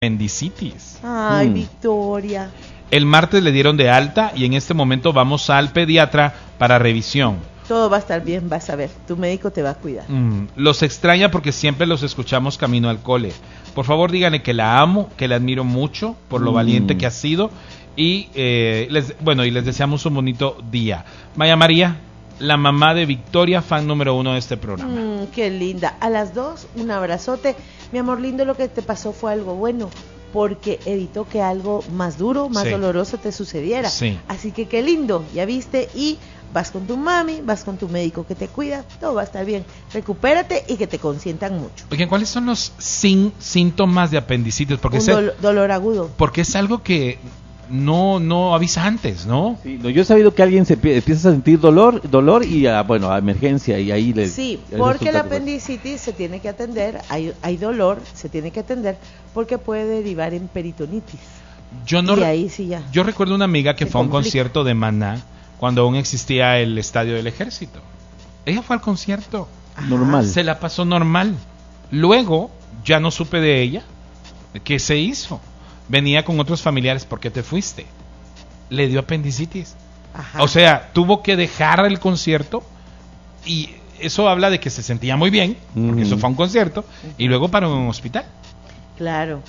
apendicitis. Ay, Victoria. El martes le dieron de alta y en este momento vamos al pediatra para revisión. Todo va a estar bien, vas a ver. Tu médico te va a cuidar. Los extraña porque siempre los escuchamos camino al cole. Por favor, díganle que la amo, que la admiro mucho por lo valiente que ha sido. Y les deseamos un bonito día. Maya María, la mamá de Victoria, fan número 1 de este programa. Qué linda. A las 2, un abrazote. Mi amor lindo, lo que te pasó fue algo bueno, porque evitó que algo más duro, más doloroso te sucediera. Sí. Así que qué lindo, ya viste, y vas con tu mami, vas con tu médico que te cuida, todo va a estar bien. Recupérate y que te consientan mucho. Oigan, ¿cuáles son los síntomas de apendicitis? Porque dolor agudo. Porque es algo que no avisa antes, ¿no? Sí, yo he sabido que alguien se empieza a sentir dolor y a emergencia y ahí le... Sí, porque el apendicitis se tiene que atender, hay dolor, se tiene que atender porque puede derivar en peritonitis. Y ahí sí ya. Yo recuerdo una amiga que fue a un concierto de Maná cuando aún existía el Estadio del Ejército. Ella fue al concierto. Normal. Se la pasó normal. Luego ya no supe de ella. ¿Qué se hizo? Venía con otros familiares. ¿Por qué te fuiste? Le dio apendicitis. O sea, tuvo que dejar el concierto y eso habla de que se sentía muy bien, porque eso fue un concierto, y luego para un hospital. Claro.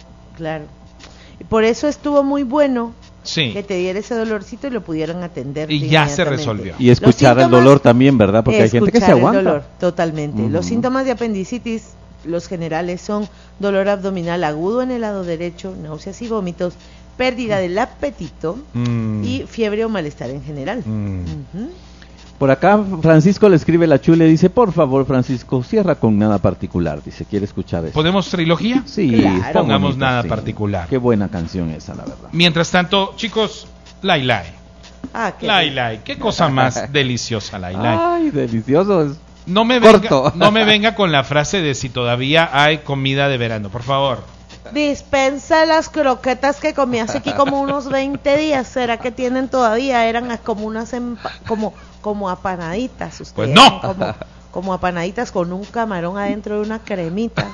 Y por eso estuvo muy bueno que te diera ese dolorcito y lo pudieran atender. Y ya se resolvió. Y escuchar el dolor también, ¿verdad? Porque hay gente que se aguanta. El dolor, totalmente. Los síntomas de apendicitis, los generales son dolor abdominal agudo en el lado derecho, náuseas y vómitos, pérdida del apetito y fiebre o malestar en general. Por acá Francisco le escribe la Chule, dice, por favor Francisco, cierra con nada particular, dice, quiere escuchar eso. ¿Podemos trilogía? Sí, claro. Pongamos bonito, nada particular. Qué buena canción esa, la verdad. Mientras tanto, chicos, Lai Lai. Qué cosa más deliciosa, Lai Lai. Ay, delicioso. No me venga con la frase de si todavía hay comida de verano, por favor. Dispensa las croquetas que comí hace aquí como unos 20 días. ¿Será que tienen todavía? Eran como unas como apanaditas ustedes. Pues no. Como apanaditas con un camarón adentro de una cremita.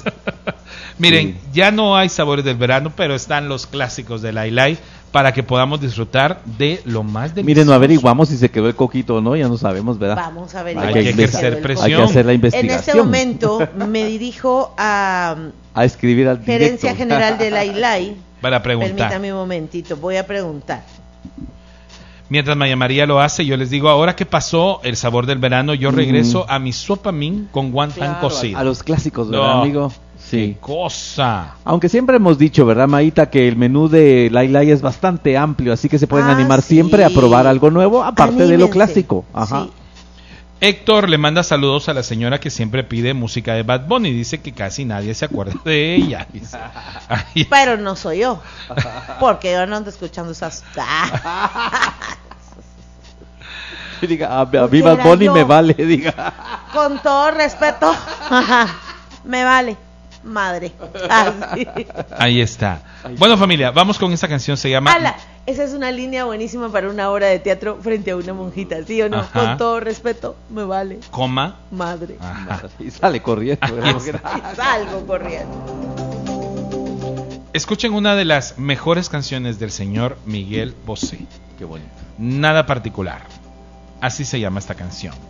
Miren, ya no hay sabores del verano, pero están los clásicos de Lai Lai para que podamos disfrutar de lo más delicioso. Miren, no averiguamos si se quedó el coquito o no, ya no sabemos, ¿verdad? Vamos a averiguar. Hay que ejercer presión. Hay que hacer la investigación. En este momento me dirijo a escribir al Gerencia General de Lai Lai para preguntar. Permítame un momentito, voy a preguntar. Mientras Maya María lo hace, yo les digo, ahora que pasó el sabor del verano, yo regreso a mi sopamín con guantán cocido. A los clásicos, ¿verdad, amigo? Sí. ¡Qué cosa! Aunque siempre hemos dicho, ¿verdad, Maíta, que el menú de Lai Lai es bastante amplio, así que se pueden animar siempre a probar algo nuevo, aparte de lo clásico. Ajá. Sí. Héctor le manda saludos a la señora que siempre pide música de Bad Bunny. Dice que casi nadie se acuerda de ella. Pero no soy yo, porque yo no ando escuchando esas... Diga, a mí Bad Bunny me vale, diga. Con todo respeto, me vale, madre. Sí. Ahí está. Bueno, familia, vamos con esta canción, se llama... Esa es una línea buenísima para una obra de teatro frente a una monjita, ¿sí o no? Ajá. Con todo respeto, me vale. Coma. Madre. Ajá. Y sale corriendo. Y salgo corriendo. Escuchen una de las mejores canciones del señor Miguel Bosé. Qué bonito. Nada particular. Así se llama esta canción.